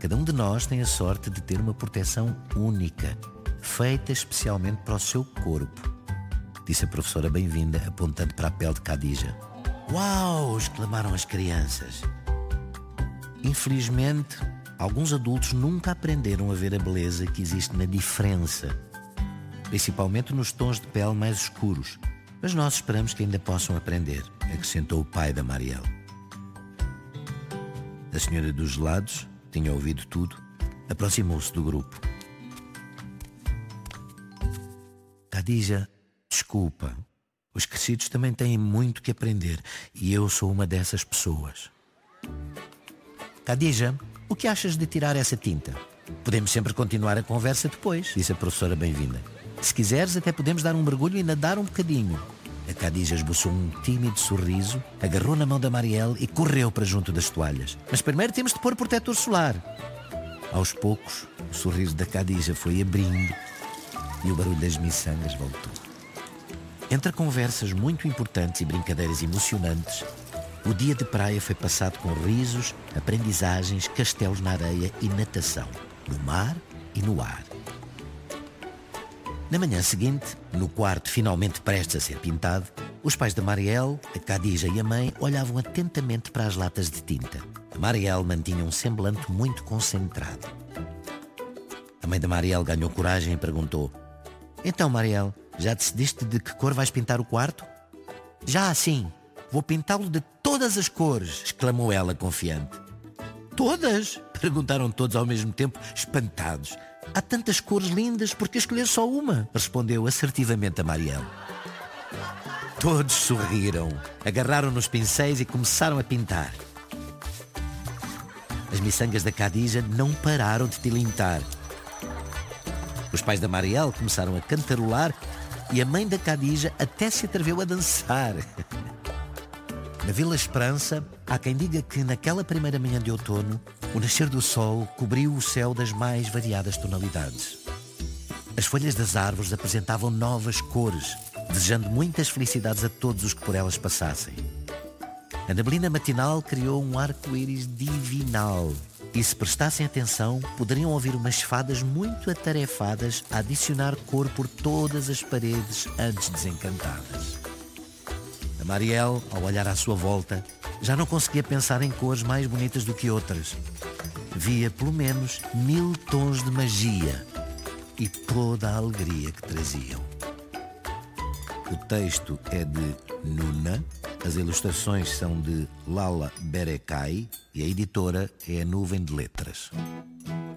Cada um de nós tem a sorte de ter uma proteção única, feita especialmente para o seu corpo, disse a professora bem-vinda, apontando para a pele de Khadija. Uau! Exclamaram as crianças. Infelizmente, alguns adultos nunca aprenderam a ver a beleza que existe na diferença, principalmente nos tons de pele mais escuros. Mas nós esperamos que ainda possam aprender, acrescentou o pai da Marielle. A senhora dos gelados tinha ouvido tudo, aproximou-se do grupo. Khadija, desculpa. Os crescidos também têm muito que aprender e eu sou uma dessas pessoas. Khadija, o que achas de tirar essa tinta? Podemos sempre continuar a conversa depois, disse a professora bem-vinda. Se quiseres, até podemos dar um mergulho e nadar um bocadinho. A Khadija esboçou um tímido sorriso, agarrou na mão da Marielle e correu para junto das toalhas. Mas primeiro temos de pôr protetor solar. Aos poucos, o sorriso da Khadija foi abrindo e o barulho das miçangas voltou. Entre conversas muito importantes e brincadeiras emocionantes, o dia de praia foi passado com risos, aprendizagens, castelos na areia e natação, no mar e no ar. Na manhã seguinte, no quarto finalmente prestes a ser pintado, os pais da Marielle, a Khadija e a mãe olhavam atentamente para as latas de tinta. A Marielle mantinha um semblante muito concentrado. A mãe da Marielle ganhou coragem e perguntou: Então, Marielle, já decidiste de que cor vais pintar o quarto? Já, sim. Vou pintá-lo de todas as cores, exclamou ela confiante. Todas? Perguntaram todos ao mesmo tempo, espantados. Há tantas cores lindas, por que escolher só uma? Respondeu assertivamente a Marielle. Todos sorriram, agarraram nos pincéis e começaram a pintar. As miçangas da Khadija não pararam de tilintar. Os pais da Marielle começaram a cantarolar e a mãe da Khadija até se atreveu a dançar. Na Vila Esperança, há quem diga que naquela primeira manhã de outono, o nascer do sol cobriu o céu das mais variadas tonalidades. As folhas das árvores apresentavam novas cores, desejando muitas felicidades a todos os que por elas passassem. A neblina matinal criou um arco-íris divinal. E se prestassem atenção, poderiam ouvir umas fadas muito atarefadas a adicionar cor por todas as paredes antes desencantadas. A Marielle, ao olhar à sua volta, já não conseguia pensar em cores mais bonitas do que outras. Via pelo menos 1000 tons de magia e toda a alegria que traziam. O texto é de Nuna, as ilustrações são de Lala Berekai e a editora é a Nuvem de Letras.